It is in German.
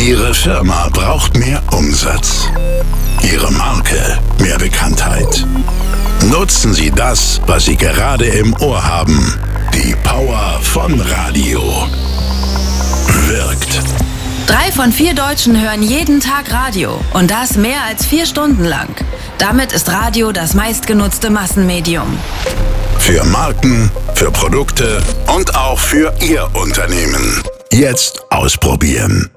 Ihre Firma braucht mehr Umsatz. Ihre Marke mehr Bekanntheit. Nutzen Sie das, was Sie gerade im Ohr haben. Die Power von Radio. Wirkt. 3 von 4 Deutschen hören jeden Tag Radio. Und das mehr als 4 Stunden lang. Damit ist Radio das meistgenutzte Massenmedium. Für Marken, für Produkte und auch für Ihr Unternehmen. Jetzt ausprobieren.